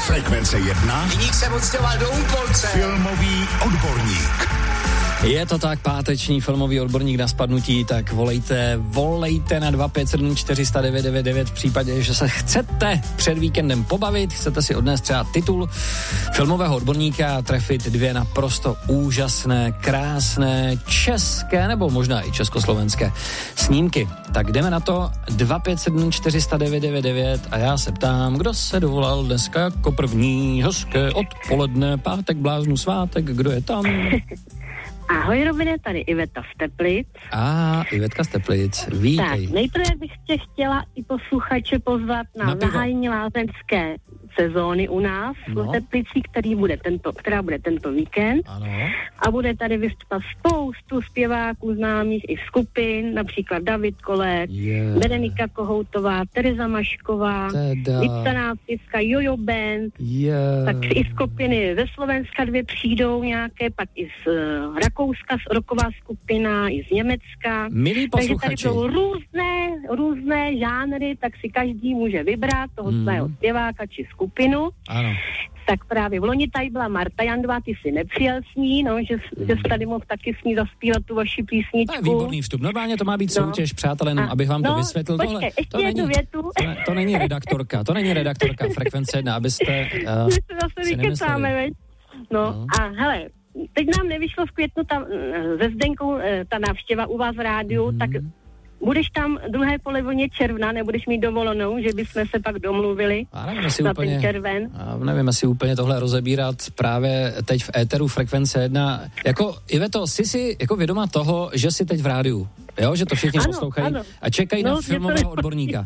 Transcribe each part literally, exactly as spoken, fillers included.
Frekvence jedna. Viník se odstěhoval do Úpolce. Filmový odborník. Je to tak, páteční filmový odborník na spadnutí, tak volejte, volejte na dva pět sedm čtyři nula devět devět devět v případě, že se chcete před víkendem pobavit, chcete si odnést třeba titul filmového odborníka a trefit dvě naprosto úžasné, krásné, české nebo možná i československé snímky. Tak jdeme na to, dva pět sedm čtyři nula devět devět devět a já se ptám, kdo se dovolal dneska jako první, hezké odpoledne, pátek, bláznu, svátek, kdo je tam? Ahoj Robine, tady Iveta z Teplic. A Ivetka z Teplic, vítej. Tak, nejprve bych tě chtěla i posluchače pozvat na, na zahájení lázeňské sezóny u nás no. v Teplici, který bude tento, která bude tento víkend. Ano. A bude tady vystupat spoustu zpěváků známých i skupin, například David Kolec, yeah. Berenika Kohoutová, Tereza Mašková, Lipta Nácivka, Jojo Band, yeah. tak i skupiny ze Slovenska dvě přijdou nějaké, pak i z uh, Rakouska roková skupina, i z Německa. Milí posluchači. Takže tady jsou různé, různé žánry, tak si každý může vybrat toho mm. svého zpěváka či skupinu. Ano. Tak právě v loni tady byla Marta Jandová, ty si nepřijel s ní, no, že, mm. že jsi tady mohl taky s ní zaspívat tu vaši písničku. To je výborný vstup. Normálně to má být no. soutěž, přátelé, jenom abych vám no, to vysvětlil. Počkej, Tohle, ještě to jednu není, větu. To, ne, to není redaktorka, to není redaktorka Frekvence jedna, abyste uh, si vykecáme, veď. No, no a hele, teď nám nevyšlo v květnu tam se Zdenkou ta návštěva u vás v rádiu, mm. tak budeš tam druhé polovině června, nebudeš mít dovolenou, že bychom se pak domluvili za úplně, ten červen. Nevím, jestli úplně tohle rozebírat právě teď v éteru Frekvence jedna. Jako, Iveto, jsi si jako vědoma toho, že jsi teď v rádiu, jo? Že to všichni ano, poslouchají ano. a čekají no, na filmového odborníka.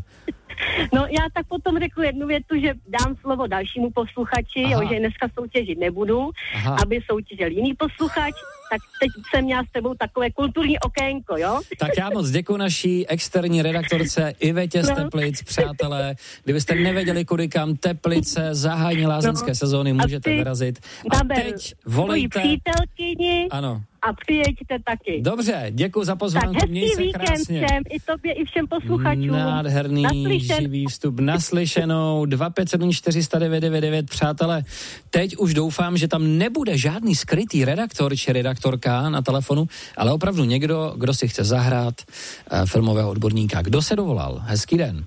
No já tak potom řeknu jednu větu, že dám slovo dalšímu posluchači, jo, že dneska soutěžit nebudu, Aha. aby soutěžil jiný posluchač, tak teď jsem měla s tebou takové kulturní okénko, jo? Tak já moc děkuji naší externí redaktorce Ivetě z Teplic, přátelé. Kdybyste nevěděli, kudy kam Teplice, zahájení lázeňské no. sezóny, můžete ty, vyrazit. A teď volejte. Přítelkyni. Ano. A přijeďte taky. Dobře, děkuji za pozvánku, měj se krásně. Všem, i tobě, i všem posluchačům. Nádherný Naslyšen. Živý vstup, naslyšenou, dva pět sedm čtyři nula devět devět devět, přátelé. Teď už doufám, že tam nebude žádný skrytý redaktor či redaktorka na telefonu, ale opravdu někdo, kdo si chce zahrát uh, filmového odborníka. Kdo se dovolal? Hezký den.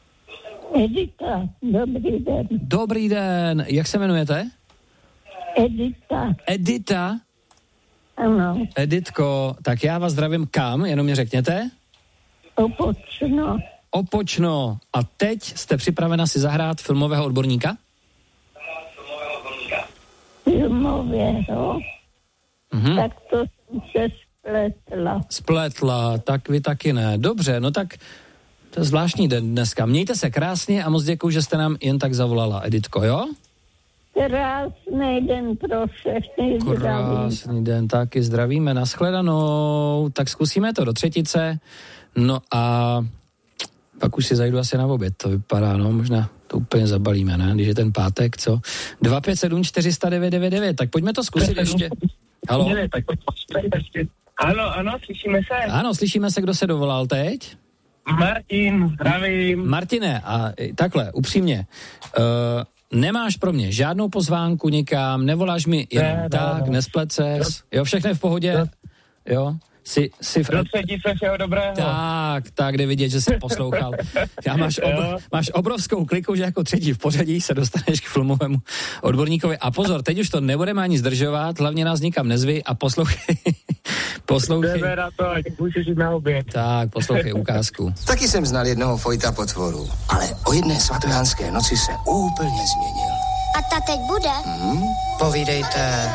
Edita, dobrý den. Dobrý den, jak se jmenujete? Edita. Edita? Ano. Editko, tak já vás zdravím kam, jenom mi řekněte? Opočno. Opočno. A teď jste připravena si zahrát filmového odborníka? Filmového? Mhm. Tak to jsem se spletla. Spletla, tak vy taky ne. Dobře, no tak to je zvláštní den dneska. Mějte se krásně a moc děkuju, že jste nám jen tak zavolala, Editko, jo? Krásný den pro všechny. Krásný den, taky zdravíme, nashledanou. Tak zkusíme to do třetice. No a pak už si zajdu asi na oběd, to vypadá, no možná to úplně zabalíme, ne? Když je ten pátek, co? dva pět sedm čtyři nula devět devět devět, tak pojďme to zkusit ještě. Halo? Ano, ano, slyšíme se. Ano, slyšíme se, kdo se dovolal teď? Martin, zdravím. Martine, a takhle, upřímně, uh, nemáš pro mě žádnou pozvánku nikam, nevoláš mi jenom ne, tak, ne, nesplet ses, jo, všechno je v pohodě, jo, jsi, jsi v... Rozsvědí se všeho dobrého. Tak, tak, jde vidět, že jsi poslouchal. Já máš, obr- máš obrovskou kliku, že jako třetí v pořadí se dostaneš k filmovému odborníkovi. A pozor, teď už to nebudeme ani zdržovat, hlavně nás nikam nezvi a poslouchej. Poslouchej. Jdeme na to, ať můžeš jít na oběd. Tak, poslouchej ukázku. Taky jsem znal jednoho Fojta Potvoru, ale o jedné svatojánské noci se úplně změnil. A ta teď bude? Hmm, povídejte.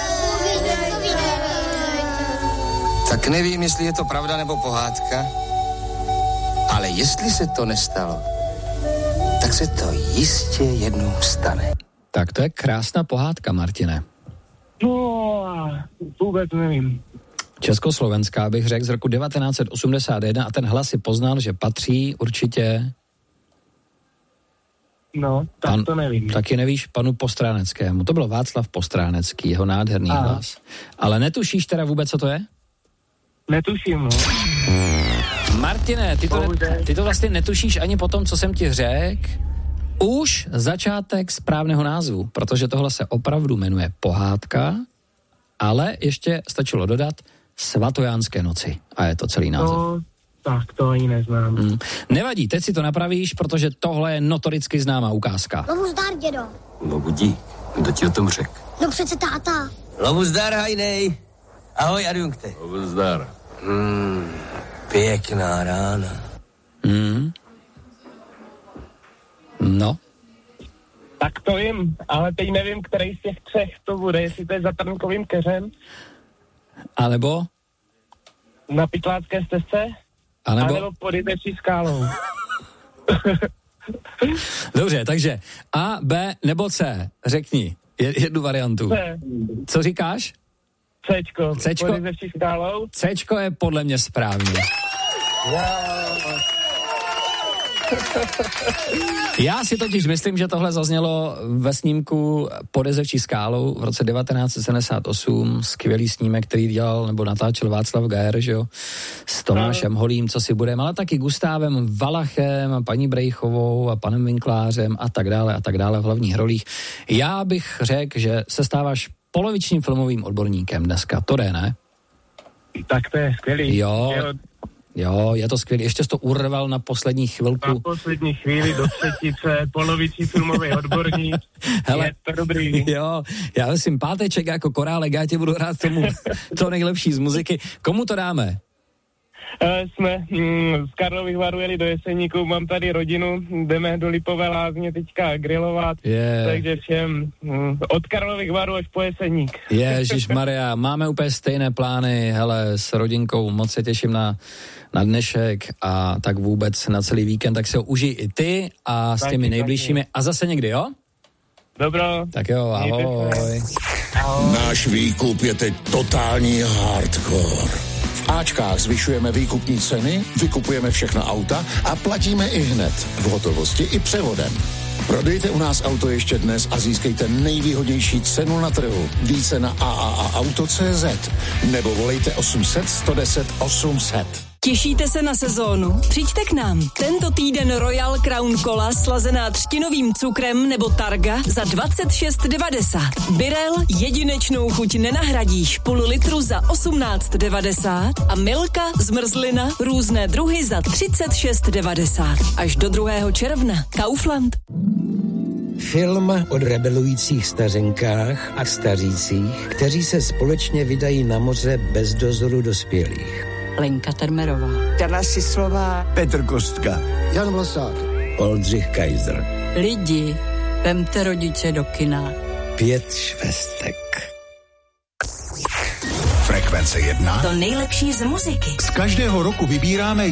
Tak nevím, jestli je to pravda nebo pohádka, ale jestli se to nestalo, tak se to jistě jednou stane. Tak to je krásná pohádka, Martine. No, vůbec nevím. Československá, bych řekl, z roku devatenáct set osmdesát jedna a ten hlas si poznal, že patří určitě... No, tak pan, to nevím. Taky nevíš panu Postráneckému. To byl Václav Postránecký, jeho nádherný a. hlas. Ale netušíš teda vůbec, co to je? Netuším, no. Martine, ty to, ne, ty to vlastně netušíš ani po tom, co jsem ti řekl. Už začátek správného názvu, protože tohle se opravdu jmenuje Pohádka, ale ještě stačilo dodat Svatojánské noci. A je to celý název. No, tak to ani neznám. Hmm. Nevadí, teď si to napravíš, protože tohle je notoricky známá ukázka. Lovu zdar, dědo. Lovu dík, kdo ti o tom řekl? No přece táta. Lovu zdar, hajnej. Ahoj, adjunkte. Lovu zdar. Hmm, pěkná rána. Hmm. No. Tak to vím, ale teď nevím, který z těch třech to bude, jestli to je za Trnkovým keřem, Alebo? na Pytlácké stezce, Anebo? anebo pod Jitečí skálou. Dobře, takže A, B nebo C, řekni jednu variantu. C. Co říkáš? Cčko, Cčko? pod Jitečí skálou. Cčko je podle mě správně. Já si totiž myslím, že tohle zaznělo ve snímku Pod jezevčí skálou v roce devatenáct set sedmdesát osm, skvělý snímek, který dělal nebo natáčel Václav Gajer, že jo, s Tomášem Holým, co si budeme, ale taky Gustávem Valachem a paní Brejchovou a panem Vinklářem a tak dále a tak dále v hlavních rolích. Já bych řekl, že se stáváš polovičním filmovým odborníkem dneska, to jde, ne? Tak to je skvělý. Jo. jo Jo, je to skvělé. Ještě jsi to urval na poslední chvilku. Na poslední chvíli do třetice, poloviční filmový odborník. Hele, je to dobrý. Jo, já myslím, páteček jako korálek, já tě budu hrát tomu to nejlepší z muziky. Komu to dáme? Uh, jsme mm, z Karlových Varů jeli do Jeseníku, mám tady rodinu, jdeme do Lipové Lázně teďka grilovat, yeah. takže všem mm, od Karlových Varů až po Jeseník. Ježišmarja, máme úplně stejné plány, hele, s rodinkou, moc se těším na, na dnešek a tak vůbec na celý víkend, tak se ho užij i ty a s těmi nejbližšími a zase někdy, jo? Dobro. Tak jo, ahoj. Náš výkup je teď totální hardcore. V Ačkách zvyšujeme výkupní ceny, vykupujeme všechna auta a platíme i hned, v hotovosti i převodem. Prodejte u nás auto ještě dnes a získejte nejvýhodnější cenu na trhu. Více na a a a auto tečka cé zet nebo volejte osm set, sto deset, osm set. Těšíte se na sezónu? Přijďte k nám. Tento týden Royal Crown Cola slazená třtinovým cukrem nebo Targa za dvacet šest devadesát. Birel jedinečnou chuť nenahradíš, půl litru za osmnáct devadesát a Milka zmrzlina různé druhy za třicet šest devadesát. Až do druhého června. Kaufland. Film o rebelujících stařenkách a stařících, kteří se společně vydají na moře bez dozoru dospělých. Lenka Termerová, Jana Sislová, Petr Kostka, Jan Vlasák, Oldřich Kaiser. Lidi, vemte rodiče do kina. Pět švestek. Frekvence jedna. To nejlepší z muziky. Z každého roku vybíráme